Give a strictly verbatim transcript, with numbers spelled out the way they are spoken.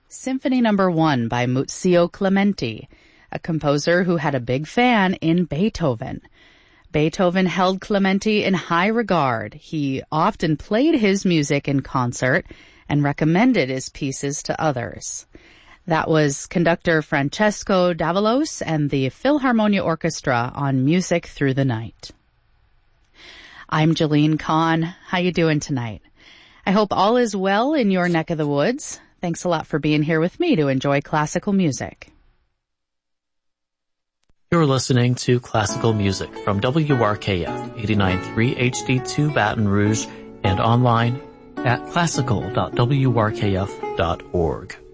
Symphony Number One by Muzio Clementi, a composer who had a big fan in Beethoven. Beethoven held Clementi in high regard. He often played his music in concert and recommended his pieces to others. That was conductor Francesco Davalos and the Philharmonia Orchestra on Music Through the Night. I'm Jolene Kahn. How you doing tonight? I hope all is well in your neck of the woods. Thanks a lot for being here with me to enjoy classical music. You're listening to classical music from W R K F eighty-nine point three H D two Baton Rouge and online at classical dot w r k f dot org.